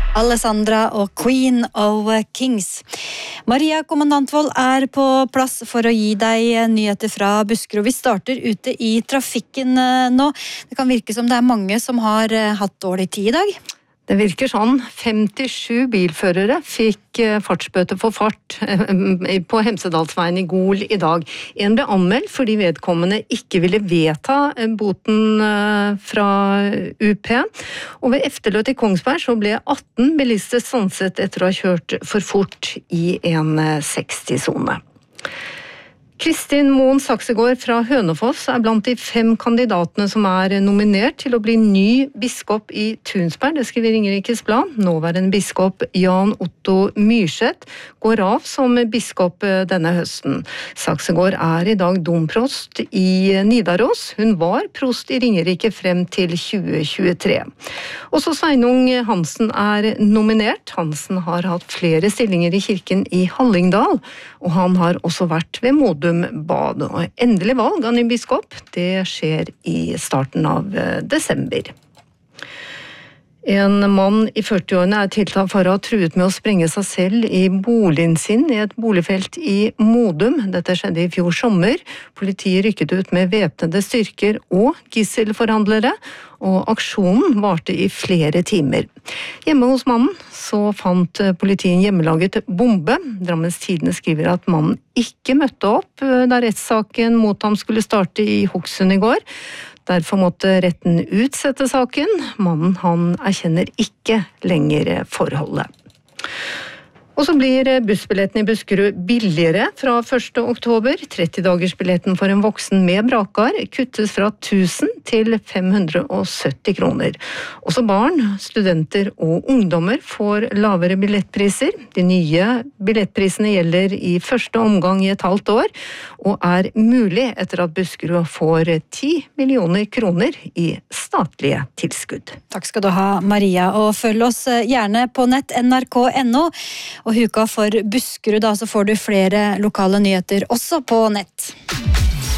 Alessandra og Queen of Kings. Maria Kommandantvold på plass for å gi deg nyheter fra Buskerud. Vi starter ute i trafikken nå. Det kan virke som det mange som har hatt dårlig tid i dag. Det virker sånn. 57 bilførere fikk fartsbøte for fart på Hemsedalsveien i Gol i dag. En ble anmeldt fordi vedkommende ikke ville vedta boten fra UP. Og ved efterløp i Kongsberg så ble 18 bilister stanset etter å ha kjørt for fort i en 60-sone. Kristin Moen Saksegård fra Hønefoss blant de 5 kandidatene som nominert til å bli ny biskop i Tunsberg. Det skriver Ringerikes Blad. Nåværende biskop Jan Otto Myrseth går av som biskop denne høsten. Saksegård i dag domprost i Nidaros. Hun var prost i Ringerike frem til 2023. Også Sveinung Hansen nominert. Hansen har hatt flere stillinger i kirken i Hallingdal, og han har også vært ved Modum Bad. Og endelig valg av ny biskop, det skjer i starten av desember. En mann i 40-årene tiltalt for å ha truet med å sprenge seg selv i boligen sin i et boligfelt i Modum. Dette skjedde i fjor sommer. Politiet rykket ut med væpnede styrker og gisselforhandlere, og aksjonen varte i flere timer. Hjemme hos mannen så fant politiet en hjemmelaget bombe. Drammens Tidende skriver at mannen ikke møtte opp da rettssaken mot ham skulle starte i Hokksund i går. Derfor måtte retten utsette saken. Mannen han erkjenner ikke lenger forholdet. Og så blir bussbilletten i Buskerud billigere fra 1. oktober. 30-dagersbilletten for en voksen med brakar kuttes fra 1000 til 570 kroner. Også barn, studenter og ungdommer får lavere billettpriser. De nye billettprisene gjelder i første omgang i et halvt år, og mulig etter at Buskerud får 10 millioner kroner i statlige tilskudd. Takk skal du ha, Maria, og følg oss gjerne på nett nrk.no. Og huka for Buskerud, så får du flere lokale nyheter også på nett.